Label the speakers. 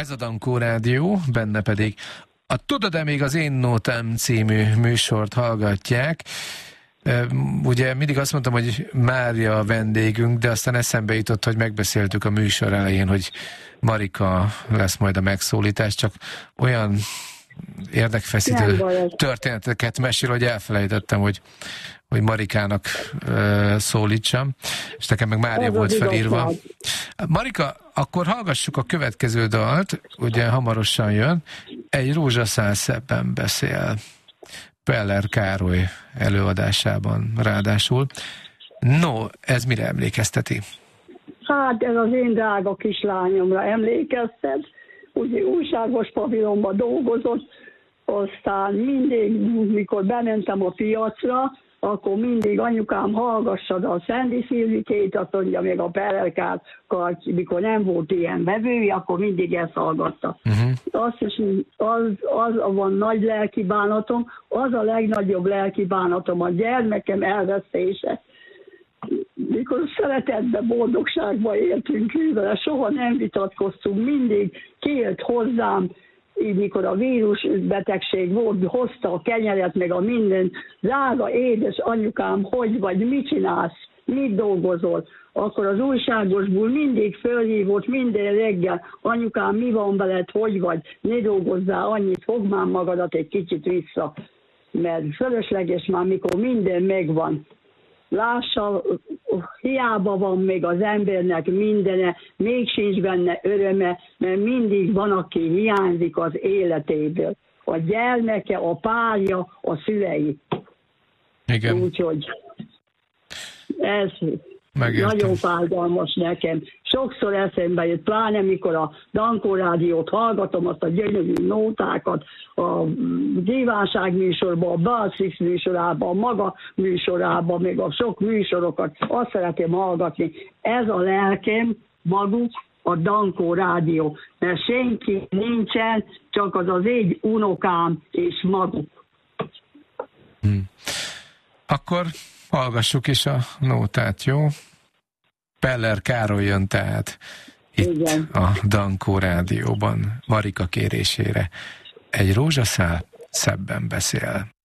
Speaker 1: Ez a Dankó Rádió, benne pedig a Tudod-e még az Én Nótám című műsort hallgatják. Ugye mindig azt mondtam, hogy Mária a vendégünk, de aztán eszembe jutott, hogy megbeszéltük a műsor elején, hogy Marika lesz majd a megszólítás, csak olyan érdekfeszítő történeteket mesél, hogy elfelejtettem, hogy Marikának szólítsam, és nekem meg Mária volt felírva. Marika, akkor hallgassuk a következő dalt, ugye hamarosan jön, Egy rózsaszál szebben beszél. Peller Károly előadásában ráadásul. No, ez mire emlékezteti?
Speaker 2: Hát ez az én drága kislányomra emlékeztet. Ugye újságos pavilonban dolgozott, aztán mindig, mikor bementem a piacra, akkor mindig anyukám hallgassad a Szendi Szilvikét, azt mondja még a Peller Károly, mikor nem volt ilyen vevői, akkor mindig ezt hallgatta. Azt is, az van nagy lelkibánatom, az a legnagyobb lelkibánatom a gyermekem elvesztése. Mikor szeretetben, boldogságban éltünk vele, soha nem vitatkoztunk, mindig kijött hozzám, így mikor a vírusbetegség volt, hozta a kenyeret, meg a minden, drága édes anyukám, hogy vagy, mit csinálsz, mit dolgozol? Akkor az újságosból mindig fölhívott minden reggel, anyukám, mi van veled, hogy vagy, ne dolgozzál annyit, fogd már magadat egy kicsit vissza, mert fölösleges már, mikor minden megvan. Lássa, hiába van még az embernek mindene, még sincs benne öröme, mert mindig van, aki hiányzik az életéből. A gyermeke, a párja, a szülei.
Speaker 1: Igen.
Speaker 2: Úgyhogy ez
Speaker 1: megértem. Nagyon
Speaker 2: fájdalmas nekem. Sokszor eszembe jött, pláne mikor a Dankó Rádiót hallgatom, azt a gyönyörű nótákat, a kívánságműsorban, a Balszix műsorában, a maga műsorában, még a sok műsorokat, azt szeretem hallgatni. Ez a lelkem, maguk, a Dankó Rádió. Mert senki nincsen, csak az egy unokám és maguk.
Speaker 1: Akkor hallgassuk is a nótát, jó? Peller Károly jön tehát itt igen. A Dankó Rádióban Marika kérésére. Egy rózsaszál szebben beszél.